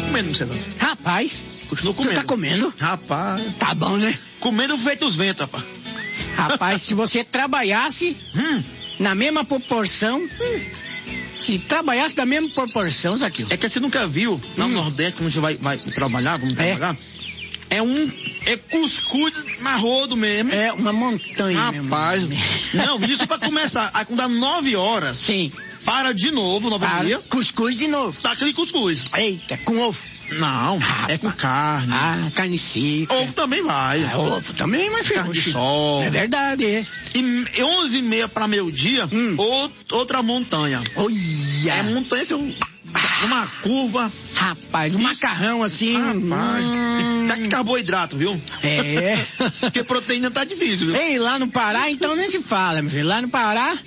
comendo, César. Rapaz, Continuo comendo. tu tá comendo? Rapaz. Tá bom, né? Comendo feito os ventos, rapaz. Rapaz, se você trabalhasse na mesma proporção, se trabalhasse na mesma proporção, Zaqueu. É que você nunca viu, lá no Nordeste, quando a gente vai trabalhar, trabalhar, é cuscuz marrodo mesmo. É uma montanha. Rapaz, não, isso pra começar. Aí quando dá 9 horas, sim, para de novo, 9h30. Cuscuz de novo. Tá aquele cuscuz. Eita, com ovo. Não, é com carne. Carne seca. Ovo também vai. Ovo também, mas Carne de sol. É verdade, é. E 11h30 pra meio-dia, outra montanha. Olha. É montanha, uma curva. Rapaz, um macarrão assim. Rapaz. Tá que carboidrato, viu? É. Porque proteína tá difícil, viu? Ei, lá no Pará, então nem se fala, meu filho. Lá no Pará,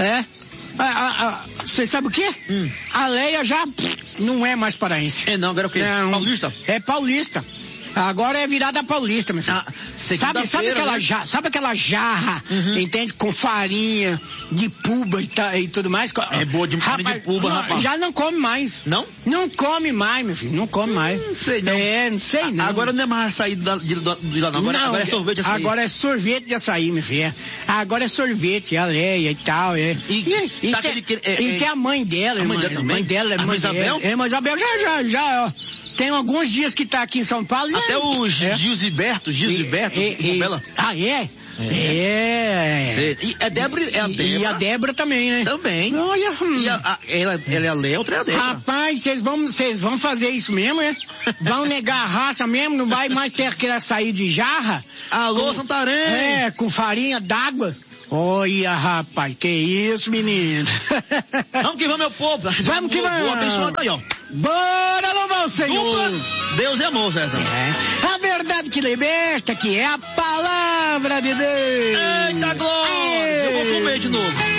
você sabe o quê? A Leia já não é mais paraense. É não, agora é o quê? Não, Paulista? É paulista. Agora é virada paulista, meu filho. Sabe aquela jarra, entende? Com farinha de puba e tudo mais? É boa de farinha de puba, rapaz. Já não come mais. Não? Não come mais, meu filho. Não come mais. Não sei não. Não sei não. Agora não é mais açaí de lá não. Agora é sorvete de açaí. Agora é sorvete de açaí, meu filho. Agora é sorvete, a Leia e tal. E tem a mãe dela, a mãe dela também? Mãe dela, a mãe Isabel? É, mãe Isabel já, ó. Tem alguns dias que tá aqui em São Paulo. Até o Gilberto, novela. Ah, é? É. E a Débora é a Débora. E a Débora também, né? Também. Olha. E ela é a Leia, outra é a Débora. Rapaz, vocês vão fazer isso mesmo, né? Vão negar a raça mesmo? Não vai mais ter aquele açaí de jarra? Alô, Santarém! É, com farinha d'água. Olha, rapaz, que isso, menino. Vamos que vamos, meu povo. Vamos que vamos. Boa abençoada aí, ó. Bora louvar o Senhor. Dupla, Deus é amor, César. A verdade que liberta, que é a palavra de Deus. Eita glória! Eu vou comer de novo.